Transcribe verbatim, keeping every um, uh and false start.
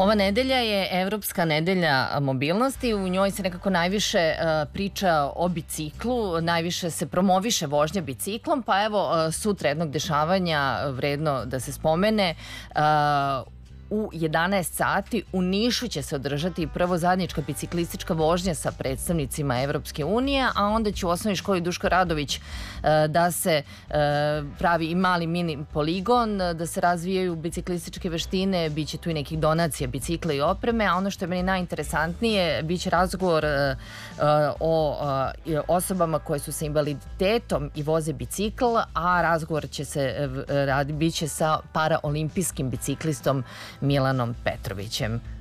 Ova nedelja je Evropska nedelja mobilnosti. U njoj se nekako najviše priča o biciklu, najviše se promoviše vožnja biciklom, pa evo sutra jednog dešavanja vredno da se spomene. U jedanaest sati u Nišu će se održati prvo zajednička biciklistička vožnja sa predstavnicima Evropske unije, a onda će u osnovnoj školi Duško Radović da se pravi i mali mini poligon, da se razvijaju biciklističke veštine, bit će tu i nekih donacija bicikla i opreme, a ono što je meni najinteresantnije, bit će razgovor o osobama koje su sa invaliditetom i voze bicikl, a razgovor će se raditi, bit će sa paraolimpijskim biciklistom Milanom Petrovićem.